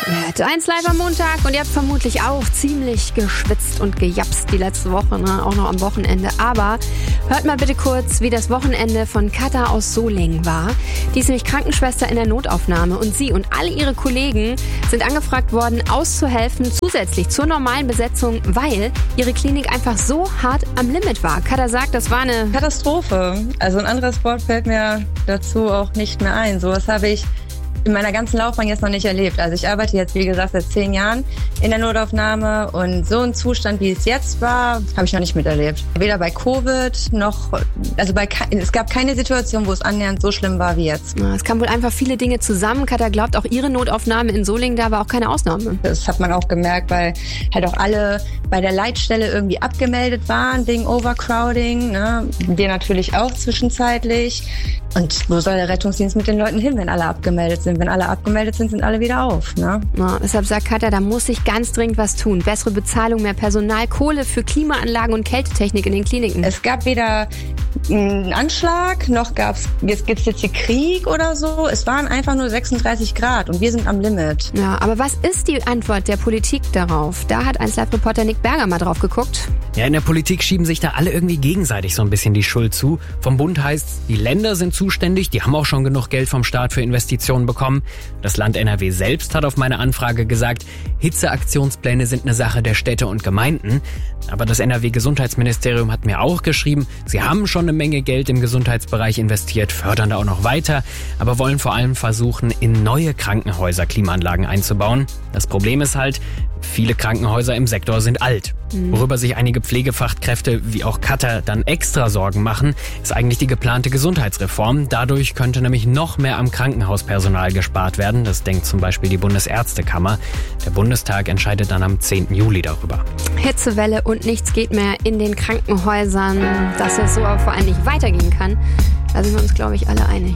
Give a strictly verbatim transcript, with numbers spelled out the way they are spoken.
Hört eins live am Montag und ihr habt vermutlich auch ziemlich geschwitzt und gejapst die letzte Woche, ne? Auch noch am Wochenende. Aber hört mal bitte kurz, wie das Wochenende von Katha aus Solingen war. Die ist nämlich Krankenschwester in der Notaufnahme und sie und alle ihre Kollegen sind angefragt worden, auszuhelfen, zusätzlich zur normalen Besetzung, weil ihre Klinik einfach so hart am Limit war. Katha sagt, das war eine Katastrophe. Also ein anderes Wort fällt mir dazu auch nicht mehr ein. Sowas habe ich in meiner ganzen Laufbahn jetzt noch nicht erlebt. Also ich arbeite jetzt, wie gesagt, seit zehn Jahren in der Notaufnahme und so ein Zustand, wie es jetzt war, habe ich noch nicht miterlebt. Weder bei Covid noch, also bei, es gab keine Situation, wo es annähernd so schlimm war wie jetzt. Es kamen wohl einfach viele Dinge zusammen. Katha glaubt, auch ihre Notaufnahme in Solingen, da war auch keine Ausnahme. Das hat man auch gemerkt, weil halt auch alle bei der Leitstelle irgendwie abgemeldet waren wegen Overcrowding. Ne? Wir natürlich auch zwischenzeitlich. Und wo soll der Rettungsdienst mit den Leuten hin, wenn alle abgemeldet sind? Wenn alle abgemeldet sind, sind alle wieder auf. Ne? Ja, deshalb sagt Katha, da muss sich ganz dringend was tun. Bessere Bezahlung, mehr Personal, Kohle für Klimaanlagen und Kältetechnik in den Kliniken. Es gab weder einen Anschlag, noch gab's, jetzt gibt's jetzt hier Krieg oder so. Es waren einfach nur sechsunddreißig Grad und wir sind am Limit. Ja, aber was ist die Antwort der Politik darauf? Da hat eins Live-Reporter Nick Berger mal drauf geguckt. Ja, in der Politik schieben sich da alle irgendwie gegenseitig so ein bisschen die Schuld zu. Vom Bund heißt's, die Länder sind zuständig, die haben auch schon genug Geld vom Staat für Investitionen bekommen. Das Land N R W selbst hat auf meine Anfrage gesagt, Hitzeaktionspläne sind eine Sache der Städte und Gemeinden. Aber das N R W-Gesundheitsministerium hat mir auch geschrieben, sie haben schon eine Menge Geld im Gesundheitsbereich investiert, fördern da auch noch weiter, aber wollen vor allem versuchen, in neue Krankenhäuser Klimaanlagen einzubauen. Das Problem ist halt, viele Krankenhäuser im Sektor sind alt. Worüber sich einige Pflegefachkräfte wie auch Katha dann extra Sorgen machen, ist eigentlich die geplante Gesundheitsreform. Dadurch könnte nämlich noch mehr am Krankenhauspersonal gespart werden. Das denkt zum Beispiel die Bundesärztekammer. Der Bundestag entscheidet dann am zehnten Juli darüber. Hitzewelle und nichts geht mehr in den Krankenhäusern. Dass es so aber vor allem nicht weitergehen kann, da sind wir uns, glaube ich, alle einig.